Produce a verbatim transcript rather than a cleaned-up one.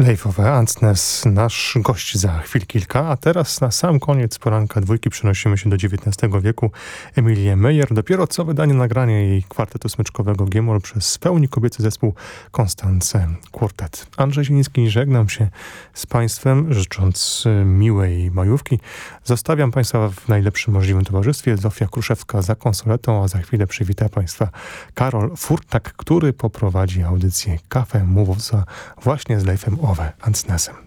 Leif Ove Andsnes, nasz gość za chwil kilka, a teraz na sam koniec poranka dwójki przenosimy się do dziewiętnastego wieku. Emilie Meyer, dopiero co wydanie nagrania jej kwartetu smyczkowego G-moll przez w pełni kobiecy zespół Konstance Quartet. Andrzej Zieliński, żegnam się z Państwem, życząc miłej majówki. Zostawiam Państwa w najlepszym możliwym towarzystwie. Zofia Kruszewska za konsoletą, a za chwilę przywita Państwa Karol Furtak, który poprowadzi audycję Cafe Move właśnie z Leifem Ove Andsnesem.